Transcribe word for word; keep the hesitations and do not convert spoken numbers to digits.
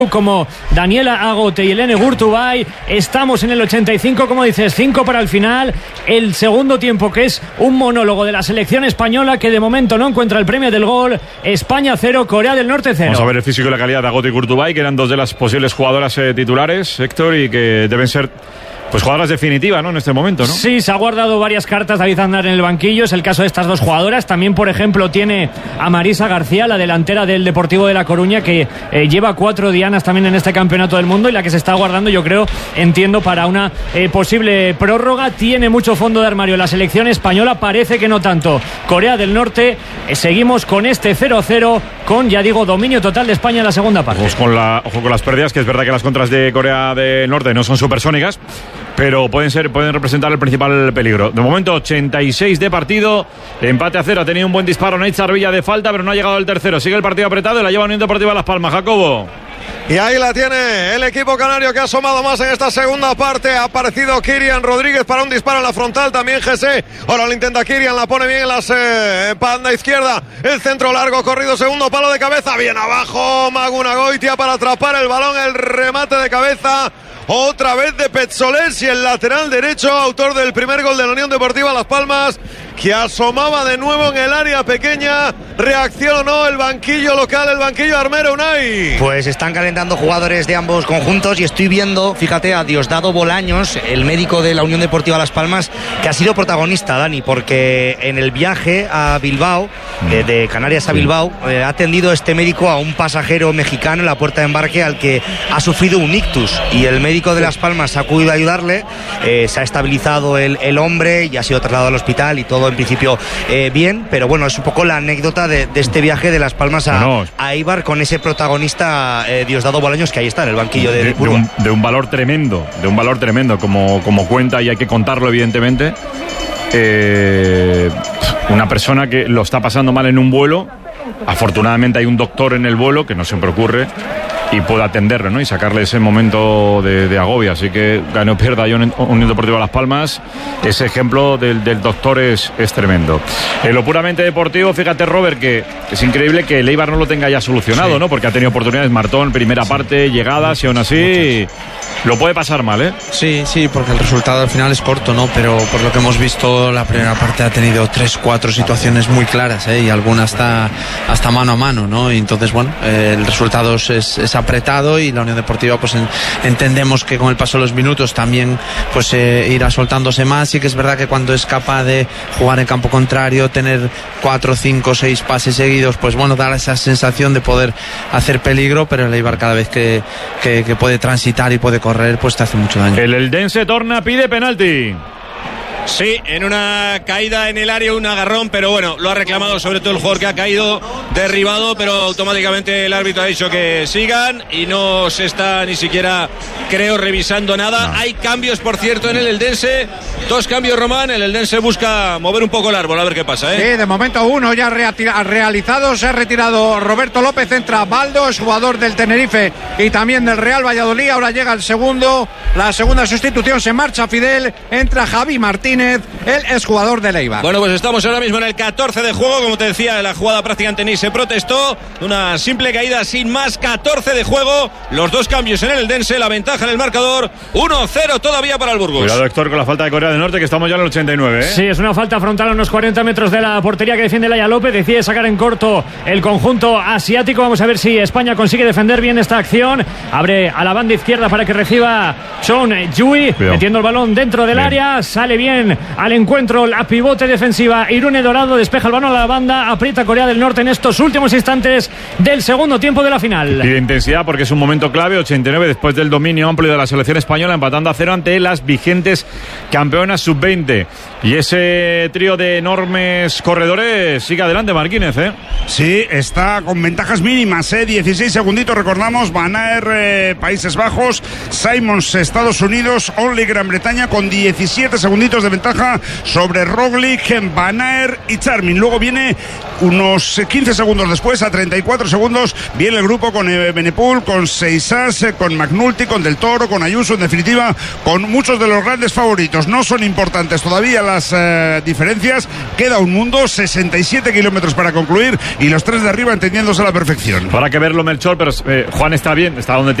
como Daniela Agote y Helene Gurtubay. Estamos en el ochenta y cinco, como dices, cinco para el final. El segundo tiempo, que es un monólogo de la selección española, que de momento no encuentra el premio del gol. España cero, Corea del Norte cero. Vamos a ver el físico y la calidad de Agote y Gurtubay, que eran dos de las posibles jugadoras eh, titulares, Héctor, y que deben ser pues jugadoras definitivas, ¿no? En este momento, ¿no? Sí, se ha guardado varias cartas David Aznar en el banquillo. Es el caso de estas dos jugadoras. También, por ejemplo, tiene a Marisa García, la delantera del Deportivo de La Coruña, que eh, lleva cuatro dianas también en este campeonato del mundo, y la que se está guardando, yo creo, entiendo, para una eh, posible prórroga. Tiene mucho fondo de armario la selección española, parece que no tanto Corea del Norte. Eh, seguimos con este cero cero, con, ya digo, dominio total de España en la segunda parte. Ojo con, la, ojo con las pérdidas, que es verdad que las contras de Corea del Norte no son supersónicas, pero pueden ser, pueden representar el principal peligro. De momento, ochenta y seis de partido, empate a cero. Ha tenido un buen disparo Neitz Villa de falta, pero no ha llegado al tercero. Sigue el partido apretado y la lleva Unión Deportiva Las Palmas. Jacobo. Y ahí la tiene el equipo canario, que ha asomado más en esta segunda parte. Ha aparecido Kirian Rodríguez para un disparo en la frontal, también Jesse. Ahora lo intenta Kirian, la pone bien en la eh, banda izquierda. El centro largo, corrido, segundo palo de cabeza. Bien abajo, Maguna Goitia para atrapar el balón. El remate de cabeza, otra vez de Petsolés, y el lateral derecho, autor del primer gol de la Unión Deportiva Las Palmas, que asomaba de nuevo en el área pequeña. Reaccionó el banquillo local, el banquillo armero, Unai. Pues están calentando jugadores de ambos conjuntos, y estoy viendo, fíjate, a Diosdado Bolaños, el médico de la Unión Deportiva Las Palmas, que ha sido protagonista, Dani, porque en el viaje a Bilbao, eh, de Canarias a Bilbao, eh, ha atendido este médico a un pasajero mexicano en la puerta de embarque al que ha sufrido un ictus, y el médico de Las Palmas ha acudido a ayudarle. Eh, se ha estabilizado el, el hombre y ha sido trasladado al hospital, y todo en principio eh, bien, pero bueno, es un poco la anécdota de, de este viaje de Las Palmas a, no. a Eibar, con ese protagonista eh, Diosdado Bolaños, que ahí está en el banquillo de, de, de, un, de un valor tremendo, de un valor tremendo, como, como cuenta, y hay que contarlo evidentemente. Eh, una persona que lo está pasando mal en un vuelo. Afortunadamente hay un doctor en el vuelo, que no siempre ocurre, y puede atenderlo, ¿no? Y sacarle ese momento de, de agobio. Así que gane o pierda Unión Deportiva Las Palmas, ese ejemplo del, del doctor es, es tremendo. En lo puramente deportivo, fíjate, Robert, que es increíble que el Eibar no lo tenga ya solucionado, sí, ¿no? Porque ha tenido oportunidades Martón, primera sí. parte, llegadas, y aún así muchas. Lo puede pasar mal, ¿eh? Sí, sí, porque el resultado al final es corto, ¿no? Pero por lo que hemos visto, la primera parte ha tenido tres, cuatro situaciones muy claras, ¿eh? Y algunas hasta, hasta mano a mano, ¿no? Y entonces, bueno, eh, el resultado es, es apretado, y la Unión Deportiva, pues en, entendemos que con el paso de los minutos también pues eh, irá soltándose más. Sí que es verdad que cuando es capaz de jugar en campo contrario, tener cuatro, cinco, seis pases seguidos, pues bueno, da esa sensación de poder hacer peligro, pero el Eibar, cada vez que, que, que puede transitar y puede correr, pues te hace mucho daño. El Eldense torna, pide penalti. Sí, en una caída en el área, un agarrón, pero bueno, lo ha reclamado sobre todo el jugador que ha caído derribado, pero automáticamente el árbitro ha dicho que sigan, y no se está ni siquiera, creo, revisando nada. No. Hay cambios, por cierto, en el Eldense. Dos cambios, Román. El Eldense busca mover un poco el árbol, a ver qué pasa, ¿eh? Sí, de momento uno ya realizado. Se ha retirado Roberto López, entra Baldo, es jugador del Tenerife y también del Real Valladolid. Ahora llega el segundo, la segunda sustitución, se marcha Fidel, entra Javi Martínez, él es jugador del Eibar. Bueno, pues estamos ahora mismo en el catorce de juego. Como te decía, la jugada prácticamente ni se protestó, una simple caída sin más. Catorce de juego, los dos cambios en el Eldense, la ventaja en el marcador, uno cero todavía para el Burgos. Cuidado, Héctor, con la falta de Corea del Norte, que estamos ya en el ochenta y nueve, ¿eh? Sí, es una falta frontal a unos cuarenta metros de la portería que defiende Laia López. Decide sacar en corto el conjunto asiático. Vamos a ver si España consigue defender bien esta acción. Abre a la banda izquierda para que reciba Chon Yui, Cuidado. metiendo el balón dentro del bien. área. Sale bien al encuentro la pivote defensiva Irune Dorado, despeja el balón a la banda, aprieta Corea del Norte en estos últimos instantes del segundo tiempo de la final. Y de intensidad, porque es un momento clave, ochenta y nueve, después del dominio amplio de la selección española, empatando a cero ante las vigentes campeonas sub veinte. Y ese trío de enormes corredores sigue adelante, Marquínez, ¿eh? Sí, está con ventajas mínimas, ¿eh? dieciséis segunditos, recordamos. Van Aer, eh, Países Bajos, Simons, Estados Unidos, Only Gran Bretaña, con diecisiete segunditos de ventaja sobre Roglic, Van Aert y Charmin. Luego viene unos quince segundos después, a treinta y cuatro segundos, viene el grupo con Benepul, con Seisas, con McNulty, con Del Toro, con Ayuso, en definitiva, con muchos de los grandes favoritos. No son importantes todavía las eh, diferencias. Queda un mundo, sesenta y siete kilómetros para concluir y los tres de arriba entendiéndose a la perfección. Habrá que verlo, Melchor, pero eh, Juan está bien, está donde